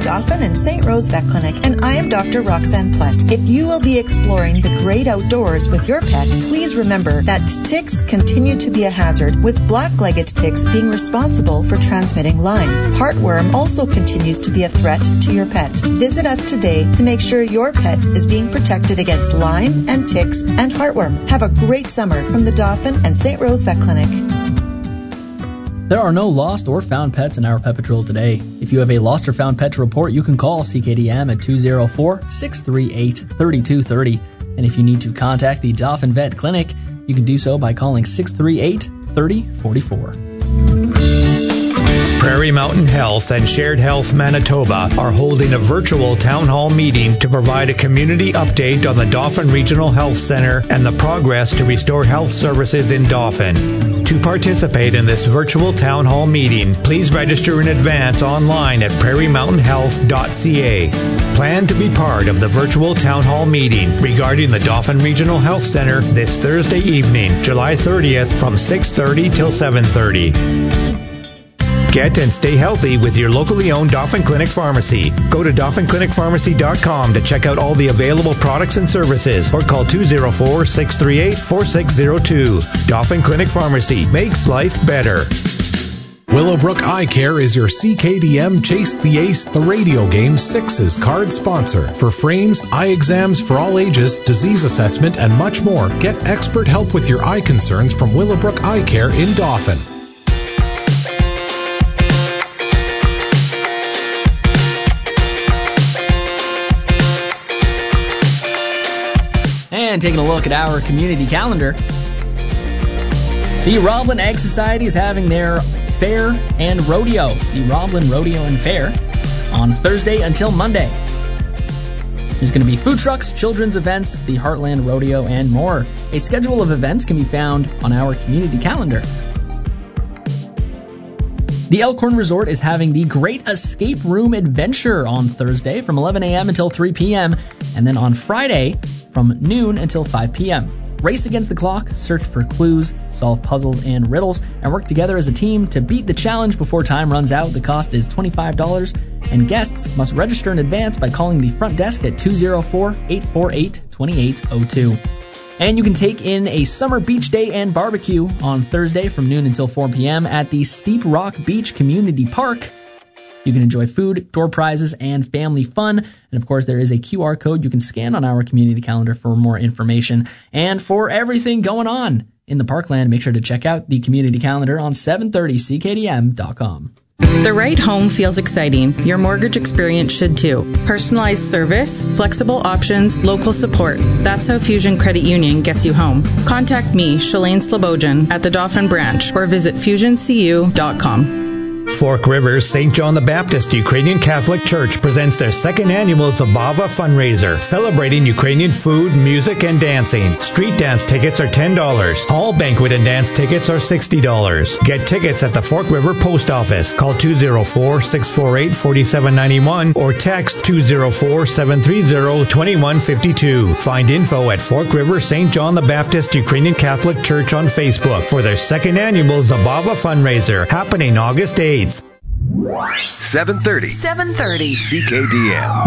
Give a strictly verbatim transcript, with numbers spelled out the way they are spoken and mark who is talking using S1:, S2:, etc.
S1: Dauphin and Saint Rose Vet Clinic, and I am Doctor Roxanne Plett. If you will be exploring the great outdoors with your pet, please remember that ticks continue to be a hazard, with black-legged ticks being responsible for transmitting Lyme. Heartworm also continues to be a threat to your pet. Visit us today to make sure your pet is being protected against Lyme and ticks and heartworm. Have a great summer from the Dauphin and Saint Rose Vet Clinic.
S2: There are no lost or found pets in our Pet Patrol today. If you have a lost or found pet to report, you can call C K D M at two oh four, six three eight, three two three oh. And if you need to contact the Dauphin Vet Clinic, you can do so by calling six three eight, three oh four four.
S3: Prairie Mountain Health and Shared Health Manitoba are holding a virtual town hall meeting to provide a community update on the Dauphin Regional Health Center and the progress to restore health services in Dauphin. To participate in this virtual town hall meeting, please register in advance online at prairie mountain health dot c a. Plan to be part of the virtual town hall meeting regarding the Dauphin Regional Health Center this Thursday evening, July thirtieth from six thirty till seven thirty. Get and stay healthy with your locally owned Dauphin Clinic Pharmacy. Go to dauphin clinic pharmacy dot com to check out all the available products and services, or call two oh four, six three eight, four six oh two. Dauphin Clinic Pharmacy makes life better.
S4: Willowbrook Eye Care is your C K D M Chase the Ace, the radio game Sixes card sponsor. For frames, eye exams for all ages, disease assessment, and much more, get expert help with your eye concerns from Willowbrook Eye Care in Dauphin.
S2: And taking a look at our community calendar, the Roblin Ag Society is having their fair and rodeo, the Roblin Rodeo and Fair, on Thursday until Monday. There's going to be food trucks, children's events, the Heartland Rodeo, and more. A schedule of events can be found on our community calendar. The Elkhorn Resort is having the Great Escape Room Adventure on Thursday from eleven a.m. until three p.m. and then on Friday from noon until five p.m. Race against the clock, search for clues, solve puzzles and riddles, and work together as a team to beat the challenge before time runs out. The cost is twenty-five dollars, and guests must register in advance by calling the front desk at two oh four, eight four eight, two eight oh two. And you can take in a summer beach day and barbecue on Thursday from noon until four p.m. at the Steep Rock Beach Community Park. You can enjoy food, door prizes, and family fun. And of course, there is a Q R code you can scan on our community calendar for more information. And for everything going on in the parkland, make sure to check out the community calendar on seven thirty c k d m dot com.
S5: The right home feels exciting. Your mortgage experience should too. Personalized service, flexible options, local support. That's how Fusion Credit Union gets you home. Contact me, Shalane Slobodjan, at the Dauphin branch or visit fusion c u dot com.
S3: Fork River's Saint John the Baptist Ukrainian Catholic Church presents their second annual Zabava fundraiser, celebrating Ukrainian food, music, and dancing. Street dance tickets are ten dollars. All banquet and dance tickets are sixty dollars. Get tickets at the Fork River Post Office. Call two oh four, six four eight, four seven nine one or text two oh four, seven three oh, two one five two. Find info at Fork River Saint John the Baptist Ukrainian Catholic Church on Facebook for their second annual Zabava fundraiser, happening August eighth.
S6: seven thirty.
S7: seven thirty.
S6: C K D M.